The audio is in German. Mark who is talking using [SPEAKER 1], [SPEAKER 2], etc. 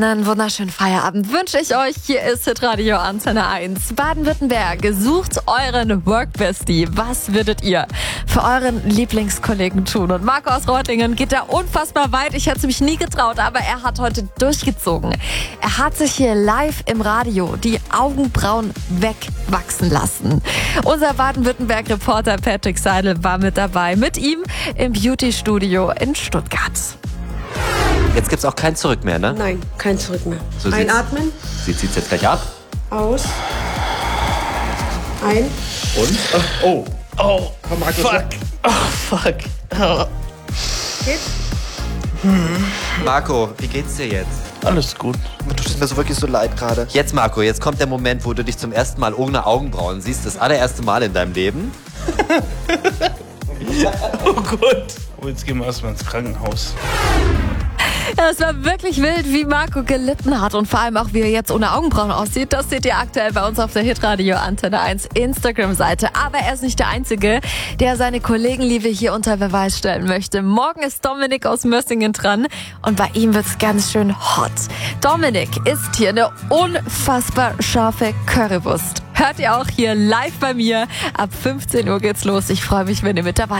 [SPEAKER 1] Einen wunderschönen Feierabend wünsche ich euch. Hier ist Hitradio Antenne 1. Baden-Württemberg, sucht euren Workbestie. Was würdet ihr für euren Lieblingskollegen tun? Und Marco aus Reutlingen geht da unfassbar weit. Ich hätte es mich nie getraut, aber er hat heute durchgezogen. Er hat sich hier live im Radio die Augenbrauen wegwachsen lassen. Unser Baden-Württemberg-Reporter Patrick Seidel war mit dabei. Mit ihm im Beauty-Studio in Stuttgart.
[SPEAKER 2] Jetzt gibt's auch kein Zurück mehr, ne?
[SPEAKER 3] Nein, kein Zurück mehr.
[SPEAKER 2] So
[SPEAKER 3] Einatmen.
[SPEAKER 2] Sie zieht's jetzt gleich ab.
[SPEAKER 3] Aus. Ein.
[SPEAKER 2] Und? Oh.
[SPEAKER 4] Komm, Markus.
[SPEAKER 2] Fuck. Oh.
[SPEAKER 3] Geht.
[SPEAKER 2] Marco, wie geht's dir jetzt?
[SPEAKER 4] Alles gut.
[SPEAKER 5] Mir tut es mir so wirklich so leid gerade.
[SPEAKER 2] Jetzt, Marco, jetzt kommt der Moment, wo du dich zum ersten Mal ohne Augenbrauen siehst. Das allererste Mal in deinem Leben.
[SPEAKER 4] Oh Gott. Oh, jetzt gehen wir erstmal ins Krankenhaus.
[SPEAKER 1] Ja, es war wirklich wild, wie Marco gelitten hat und vor allem auch, wie er jetzt ohne Augenbrauen aussieht. Das seht ihr aktuell bei uns auf der Hitradio Antenne 1 Instagram-Seite. Aber er ist nicht der Einzige, der seine Kollegenliebe hier unter Beweis stellen möchte. Morgen ist Dominik aus Mössingen dran und bei ihm wird's ganz schön hot. Dominik isst hier eine unfassbar scharfe Currywurst. Hört ihr auch hier live bei mir. Ab 15 Uhr geht's los. Ich freue mich, wenn ihr mit dabei